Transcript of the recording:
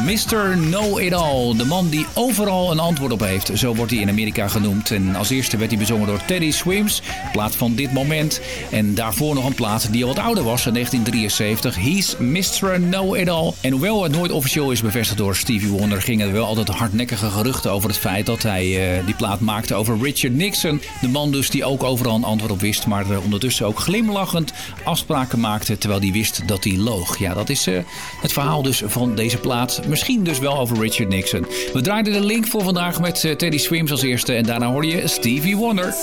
Mr. Know-It-All. De man die overal een antwoord op heeft. Zo wordt hij in Amerika genoemd. En als eerste werd hij bezongen door Teddy Swims. Plaat van dit moment. En daarvoor nog een plaat die al wat ouder was. In 1973. He's Mr. Know-It-All. En hoewel het nooit officieel is bevestigd door Stevie Wonder, gingen er wel altijd hardnekkige geruchten over het feit dat hij die plaat maakte over Richard Nixon. De man dus die ook overal een antwoord op wist. Maar ondertussen ook glimlachend afspraken maakte terwijl hij wist dat hij loog. Ja, dat is het verhaal dus van deze plaat. Misschien dus wel over Richard Nixon. We draaiden de link voor vandaag met Teddy Swims als eerste. En daarna hoor je Stevie Wonder.